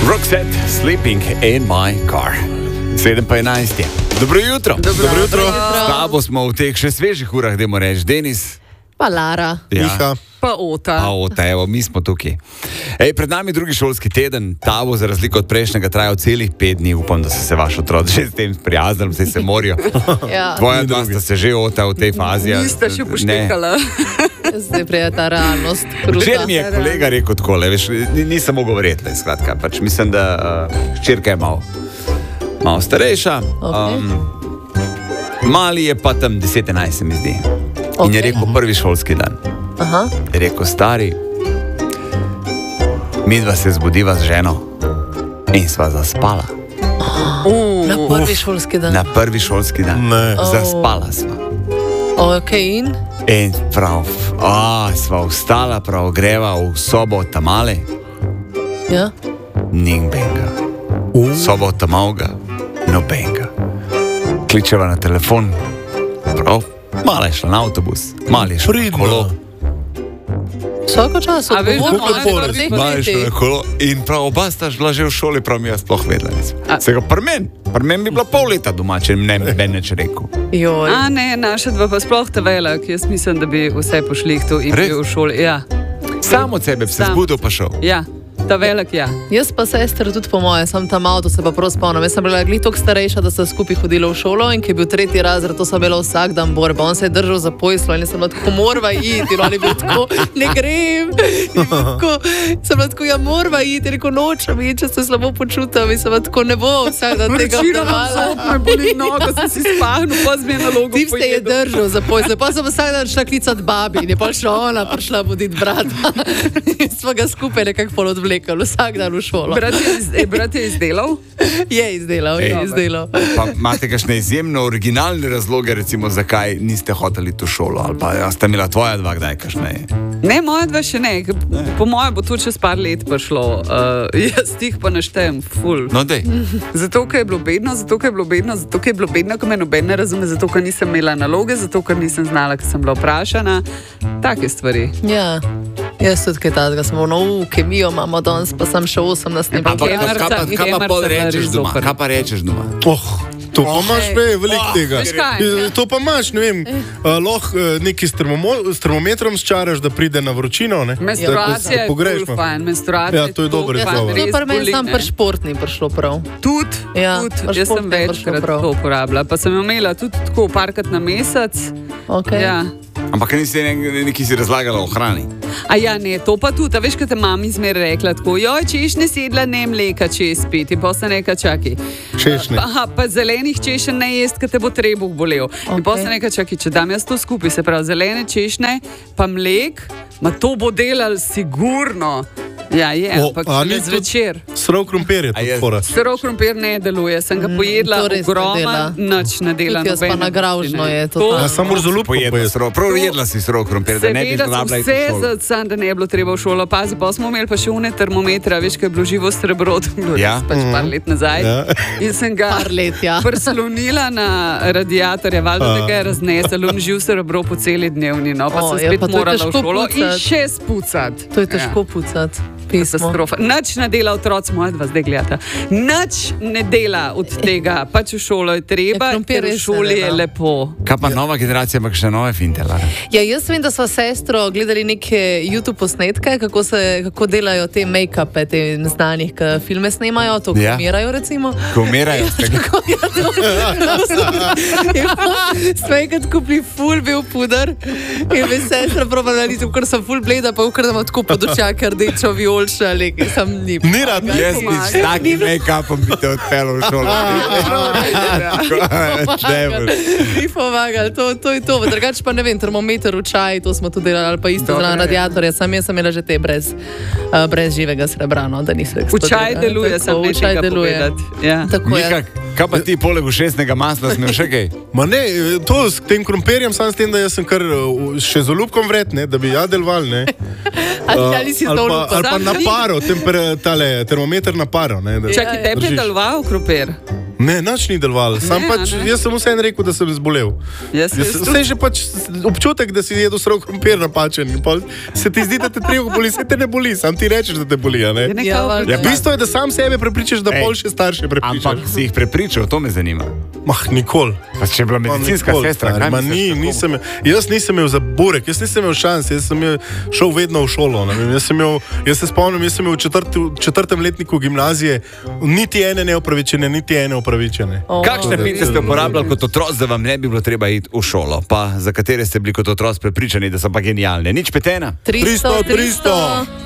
Roxette, Sleeping in my car. 7:11. Dobro jutro. Dobro jutro. S tabo smo v teh še svežih urah, dajmo reči, Denis. Pa Lara. Miha. Pa Ota. A Ota, evo, mi smo tukaj. Pred nami drugi šolski teden, ta bo za razliko od prejšnjega trajal celih 5 dni. Upam, da so se vaš otroci že s tem sprijaznili, vse se morijo. Ja. Tvoja dva sta se že, Ota, v tej fazi. Nista še poštekala. Zdaj prija ta realnost. Včeraj mi je kolega rekel takole, veš, nisem mogel verjeti, skratka, pač mislim, da hčerka je malo starejša. Okay. Mali je pa tam 10-11, se mi zdi. In je rekel prvi šolski dan. Aha. Je rekel, stari, midva se zbudiva z ženo in sva zaspala. Na prvi šolski dan. Na prvi šolski dan. Ne. Zaspala sva. Ok, in? In prav, sva vstala, prav greva v sobo tamale. Ja. Nimbenga. Sobo tamalga, nobenga. Kličeva na telefon. Prav, mala je šla na avtobus, mali je šla na kolo. Vsako čas, A veš, odgovorno. Mala je šla na kolo in prav oba sta bila že v šoli, prav mi jaz sploh vedela nisem. Se ga pri meni bi bila pol leta doma, če ne bi neč rekel. Joj. A ne, naša dva pa sploh ta velik. Jaz mislim, da bi vse pošli tu in Res? bil v šoli. Ja, Sam od sebe bi se Sam. zbudil pa šel. ja. Ta velik, ja. Jaz pa sestra tudi po moje, sem tam avto se pa prav spomnim. Jaz sem bila glih toliko starejša, da sem skupaj hodila v šolo in ki je bil 3. razred, to sem bila vsak dan borba. On se je držal za pojslo in sem bila tako, morva iti. In on je bil tako, ne grem. Sem bila tako, ja, morva iti. Rekel, nočem iti, če se slabo počutam. In sem bila tako, ne bo vsak dan tega obdelovala. me boli noga, sem si spahnil, pa zme nalogo Tip se je držal za pojslo. Pa sem vsak dan šla klicat babi in je pa še ona prišla buditi brata. In smo ga skupaj nekako pol odvlekli. Vsak dan v šolo. Brat je izdelal? Je izdelal, je izdelal. Pa imate kakšne izjemno originalne razloge, recimo, zakaj niste hoteli to šolo? Ali pa sta imela tvoja dva kdaj kakšne? Ne, moja dva še ne. Po mojem bo to čez par let prišlo. Jaz tih pa naštejem ful. No, dej. Zato, ker je bilo bedno, ko me noben ne razume, zato, ker nisem imela naloge, zato, ker nisem znala, ker sem bila vprašana. Take stvari. Ja, jaz tudi kaj tazga sem kemijo imamo danes, pa sem še 18. Ampak Kemerca- kaj pa pol Kemerca rečeš res doma? zoper. Kaj pa rečeš doma? To pa imaš veliko tega. Veš kaj? To pa imaš, ne vem, lahko neki s termometrom sčaraš, da pride na vročino, ne? Menstruacija je pogreš. ful fajn. Menstruacija Ja, to je dober ful izgovor. fajn, res To pri meni boli, sam ne. pri športni prišlo prav. Tudi, Ja, tudi. pa Jaz sem športni prišlo večkrat prav. to uporabljala. Pa sem jo imela tudi tako parkrat na mesec. Okay. Ja. Ampak nisi nekaj si razlagala o hrani. A ja, ne, to pa tudi. A veš, kaj te mami zmeraj rekla tako, joj, češne sedla, ne mleka čez pit. In pa se neka čaki. Češne. Aha, pa zelenih češen ne jest, ker te bo trebuh bolel. In pa se neka čaki, če dam jaz to skupaj, se pravi zelene češne, pa mlek, ma to bo delal sigurno. Ja, je, ampak a šele ni tudi zvečer. Srov krompir je A je- to fora. Srov krompir ne deluje, sem ga pojedla to res ne dela. ogromen, nič ne dela. Tudi jaz pa nobene na gravžno občine. je to Ja, samo zalupko Pojedla je. srov, prav jedla si srov krompir, da ne bi Seveda zlabla sem iti v šolo. vse sam, da ne bi bilo treba v šolo. Pazi, pa smo imeli pa še une termometra, veš, kaj je bilo živo srebro, to je bilo Ja. res pač par let nazaj. Ja. In sem ga Par let, ja. prislonila na radiatorja, valjda, da ga je raznesel, on živ srebro po celi dnevni, no, pa sem Ja, spet pa to je morala v težko šolo in pucati. še spucati. To je težko pucati. Pismo. Katastrofa. Nič ne dela otroci, moja dva zdaj gledata. Nič ne dela od tega, pač v šolo je treba, Ja, krompir ker v res ne šoli je dela. lepo. Kaj pa nova generacija, ima še nove finte, Lara? Ja, jaz vem, da sva sestro gledali neke YouTube posnetke, kako delajo te make-upe, te znanih, ki filme snemajo, to Ja. umirajo recimo. Ko umirajo, Sve enkrat kupili full bil puder in bi sestra probala narediti, ker sem full bleda, pa ker imam tako pod očaka rdečo vijolčo ali kaj sem ni. Ni rad, jaz bi s takim make-upom bi te odpeljal v šolo. Ne boš. Ni pomagal, to je to. Drugače pa ne vem, termometer v čaj, to smo tudi delali, ali pa isto Dobre. na radiatorja. Jaz sem imela že te brez živega srebra, no, da niso V eksplodirali. čaj deluje, Tako, sem v čaj nekaj deluje. povedati. Ja. Tako je. Mika, kaj pa ti poleg ušesnega masla smel še kaj? Ma ne, to s tem krompirjem, samo s tem, da jaz sem kar še z olupkom vred, ne, da bi jadel val, ne. Ali si ali to pa, ali pa Sam na ni. paro, termometer na paro, ne. Da, Čakaj, tebi je Držiš. deloval krompir? Ne, nič ni deloval. Jaz sem vseeno rekel, da sem zbolel. Vse že pač občutek, da si jedel srov krompir napačen. Se ti zdi, da te treba boli, se te ne boli, sam ti rečeš, da te boli. Bistvo je, da sam sebe prepričaš, da pol še starše prepričaš. Ampak si jih prepričal, to me zanima. Nikoli. Pa če je bila medicinska sestra, kaj misliš? Jaz nisem imel za burek, jaz nisem imel šans, jaz sem šel vedno v šolo. Jaz se spomnim, jaz sem imel v četrtem letniku gimnazije niti ene neopravičene, niti ene upravičene. Kakšne pince ste uporabljali kot otroci, da vam ne bi bilo treba iti v šolo, pa za katere ste bili kot otroci prepričani, da so pa genialne? Nič petena? 300.